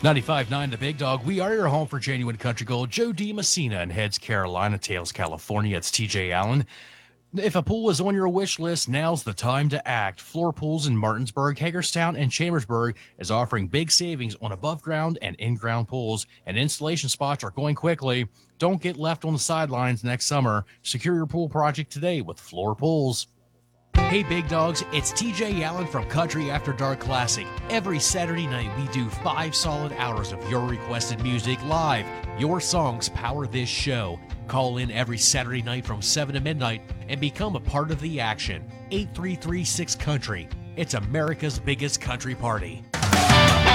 95.9 The Big Dog. We are your home for genuine country gold. Joe D. Messina in Heads, Carolina, Tails, California. It's TJ Allen. If a pool is on your wish list, now's the time to act. Floor Pools in Martinsburg, Hagerstown, and Chambersburg is offering big savings on above ground and in ground pools, and installation spots are going quickly. Don't get left on the sidelines next summer. Secure your pool project today with Floor Pools. Hey, big dogs, it's TJ Allen from Country After Dark Classic. Every Saturday night, we do 5 solid hours of your requested music live. Your songs power this show. Call in every Saturday night from 7 to midnight and become a part of the action. 8336 Country. It's America's biggest country party.